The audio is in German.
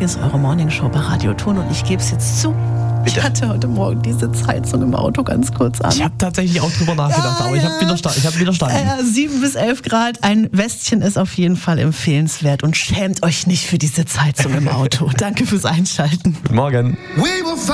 Tag ist eure Morningshow bei Radio Ton und ich gebe es jetzt zu. Bitte. Ich hatte heute Morgen diese Zeitung im Auto ganz kurz an. Ich habe tatsächlich auch drüber nachgedacht, aber ich habe widerstanden. 7 bis 11 Grad, ein Westchen ist auf jeden Fall empfehlenswert und schämt euch nicht für diese Zeitung im Auto. Danke fürs Einschalten. Guten Morgen.